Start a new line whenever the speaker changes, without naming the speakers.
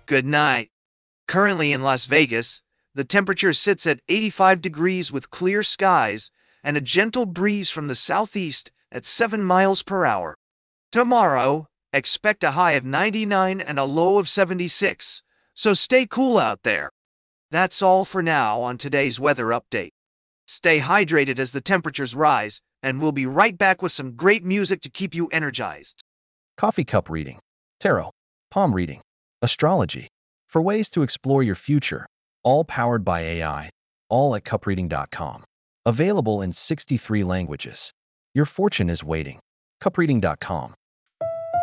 Good night. Currently in Las Vegas, the temperature sits at 85 degrees with clear skies and a gentle breeze from the southeast at 7 miles per hour. Tomorrow, expect a high of 99 and a low of 76, so stay cool out there. That's all for now on today's weather update. Stay hydrated as the temperatures rise, and we'll be right back with some great music to keep you energized.
Coffee cup reading, tarot, palm reading, astrology, for ways to explore your future, all powered by AI, all at cupreading.com. Available in 63 languages. Your fortune is waiting. Cupreading.com.